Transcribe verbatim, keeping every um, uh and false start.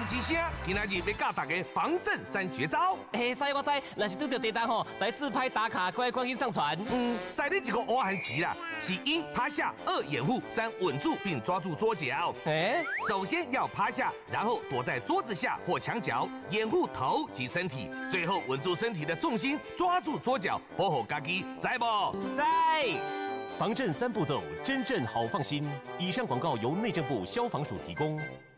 之声，今仔日要教大家防震三绝招。 哎，知我知，若是拄到地震吼，来自拍打卡，快快去上传。 嗯，在你这个挖痕期啦，是一趴下，二掩护，三稳住并抓住桌角。 哎， 首先要趴下，然后躲在桌子下或墙角，掩护头及身体，最后稳住身体的重心，抓住桌角，保护家己，知不？ 在。 防震三步骤，真正好放心。以上广告由内政部消防署提供。